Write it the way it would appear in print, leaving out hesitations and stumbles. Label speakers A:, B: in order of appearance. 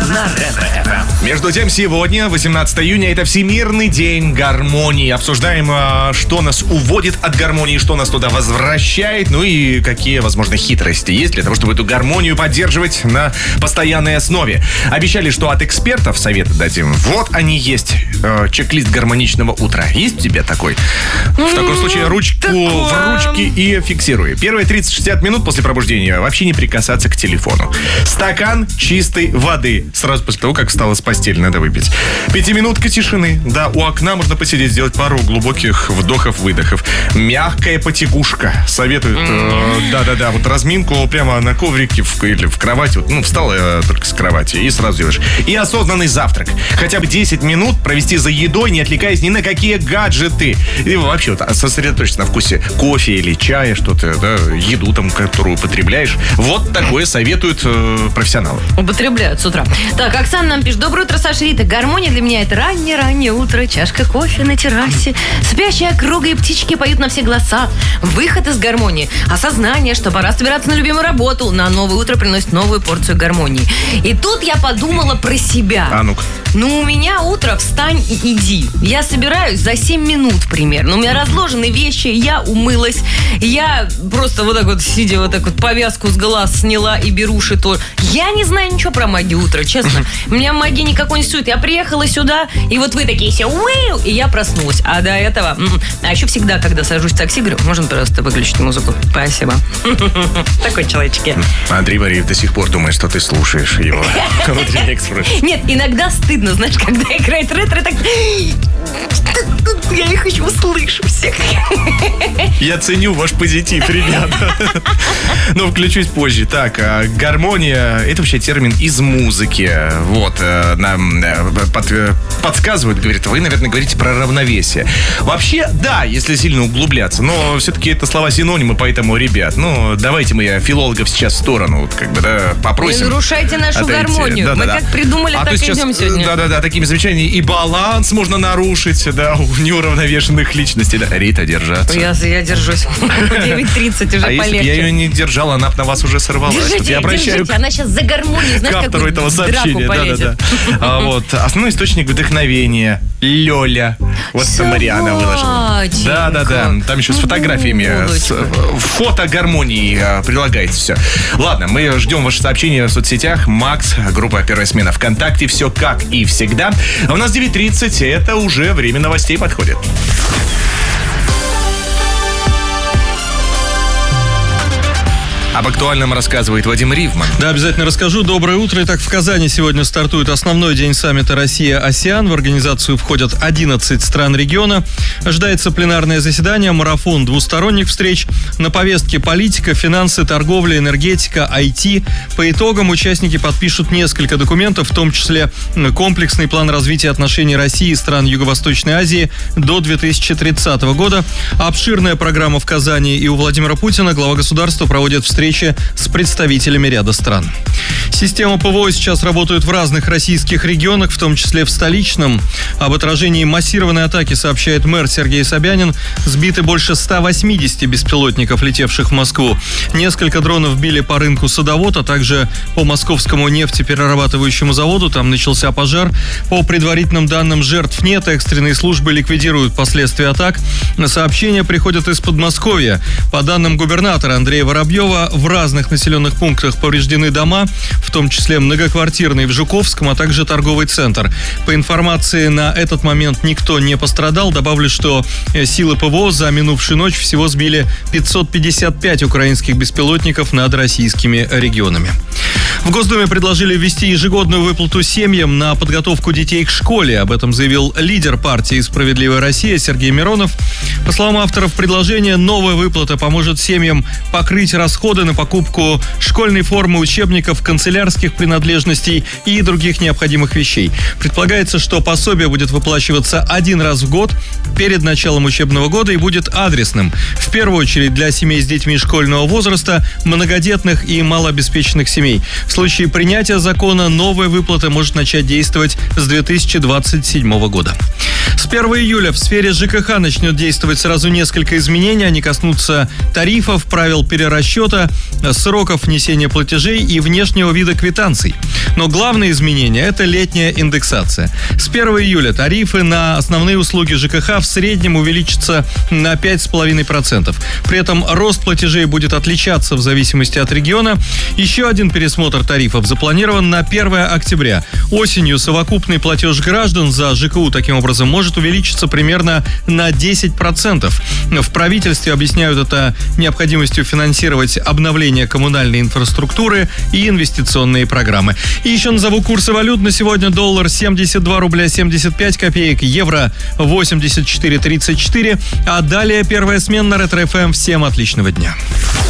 A: на Ретро-ФМ.
B: Между тем, сегодня, 18 июня, это Всемирный день гармонии. Обсуждаем, что нас уводит от гармонии, что нас туда возвращает, ну и какие, возможно, хитрости есть для того, чтобы эту гармонию поддерживать на постоянной основе. Обещали, что от экспертов советы дадим. Вот они есть. Чек-лист гармоничного утра. Есть у тебя такой? В таком случае ручку в ручки и фиксируй. Первые 30-60 минут после пробуждения вообще не прикасаться к телефону. Стакан чистой воды. Сразу после того, как встала с постели, надо выпить. 5-минутка тишины. Да, у окна можно посидеть, сделать пару глубоких вдохов-выдохов. Мягкая потягушка. Советуют, да-да-да, вот разминку прямо на коврике или в кровати. Вот, встала только с кровати и сразу делаешь. И осознанный завтрак. Хотя бы 10 минут провести за едой, не отвлекаясь ни на какие гаджеты. И вообще вот сосредоточиться на вкусе кофе или чая, что-то, да, еду там, которую употребляешь. Вот такое советуют профессионалы.
C: Употребляют с утра. Так, Оксана нам пишет. Доброе утро, Саша, Рита. Гармония для меня это раннее-раннее утро. Чашка кофе на террасе. Спящие округа и птички поют на все голоса. Выход из гармонии. Осознание, что пора собираться на любимую работу. На новое утро приносит новую порцию гармонии. И тут я подумала про себя.
B: А ну-ка.
C: У меня утро встань и иди. Я собираюсь за 7 минут примерно. У меня разложены вещи, я умылась. Я просто вот так вот, сидя вот так вот, повязку с глаз сняла и беру шитор. Я не знаю ничего про магию утра, честно. Меня магия никакой не существует. Я приехала сюда, и вот вы такие все, уэу, и я проснулась. А до этого... А еще всегда, когда сажусь в такси, говорю, можно просто выключить музыку? Спасибо. Такой человечек я.
B: Андрей Вариев до сих пор думает, что ты слушаешь его.
C: Нет, иногда стыдно, знаешь, когда играет ретро, так... Я их еще услышу всех.
B: Я ценю ваш позитив, ребята. Но включусь позже. Так, гармония — это вообще термин из музыки. Вот, нам подсказывают, говорит, вы, наверное, говорите про равновесие. Вообще, да, если сильно углубляться, но все-таки это слова-синонимы, поэтому, ребят, давайте мы филологов сейчас в сторону, вот, как бы, да, попросим.
C: Не нарушайте нашу гармонию.
B: Да,
C: мы как придумали, так и идем сегодня.
B: Да-да-да, такими замечаниями и баланс можно нарушить, да, у неуравновешенных личностей. Да. Рита, держаться.
C: Я держусь. 9:30 уже полегче.
B: Если бы я ее не держала, она бы на вас уже сорвалась.
C: Держите,
B: я обращаю
C: она сейчас за гармонию, знаешь,
B: к автору этого сообщения. Да. Вот. Основной источник вдохновения — Лёля. Вот это Мариана выложила. Да. Там еще с фотографиями. Фото гармонии прилагается все. Ладно, мы ждем ваши сообщения в соцсетях. Макс, группа «Первая смена» ВКонтакте. Все как и всегда. А у нас 9:30. Это уже время новостей подходит. Об актуальном рассказывает Вадим Ривман.
D: Да, обязательно расскажу. Доброе утро. Итак, в Казани сегодня стартует основной день саммита «Россия-АСЕАН». В организацию входят 11 стран региона. Ожидается пленарное заседание, марафон двусторонних встреч. На повестке политика, финансы, торговля, энергетика, IT. По итогам участники подпишут несколько документов, в том числе комплексный план развития отношений России и стран Юго-Восточной Азии до 2030 года. Обширная программа в Казани, и у Владимира Путина глава государства проводит встречи с представителями ряда стран. Система ПВО сейчас работает в разных российских регионах, в том числе в столичном. Об отражении массированной атаки сообщает мэр Сергей Собянин. Сбиты больше 180 беспилотников, летевших в Москву. Несколько дронов били по рынку Садовод, а также по московскому нефтеперерабатывающему заводу. Там начался пожар. По предварительным данным, жертв нет. Экстренные службы ликвидируют последствия атак. Сообщения приходят из Подмосковья. По данным губернатора Андрея Воробьева, в разных населенных пунктах повреждены дома, в том числе многоквартирный в Жуковском, а также торговый центр. По информации, на этот момент никто не пострадал. Добавлю, что силы ПВО за минувшую ночь всего сбили 555 украинских беспилотников над российскими регионами. В Госдуме предложили ввести ежегодную выплату семьям на подготовку детей к школе. Об этом заявил лидер партии «Справедливая Россия» Сергей Миронов. По словам авторов предложения, новая выплата поможет семьям покрыть расходы на покупку школьной формы, учебников, канцелярских принадлежностей и других необходимых вещей. Предполагается, что пособие будет выплачиваться один раз в год перед началом учебного года и будет адресным. В первую очередь для семей с детьми школьного возраста, многодетных и малообеспеченных семей. В случае принятия закона новая выплата может начать действовать с 2027 года. С 1 июля в сфере ЖКХ начнет действовать сразу несколько изменений. Они коснутся тарифов, правил перерасчета, сроков внесения платежей и внешнего вида квитанций. Но главное изменение – это летняя индексация. С 1 июля тарифы на основные услуги ЖКХ в среднем увеличатся на 5,5%. При этом рост платежей будет отличаться в зависимости от региона. Еще один пересмотр тарифов запланирован на 1 октября. Осенью совокупный платеж граждан за ЖКУ таким образом может увеличиться примерно на 10%. В правительстве объясняют это необходимостью финансировать обновление коммунальной инфраструктуры и инвестиционные программы. И еще назову курсы валют на сегодня. Доллар 72 рубля 75 копеек, евро 84,34. А далее первая смена на Ретро ФМ. Всем отличного дня.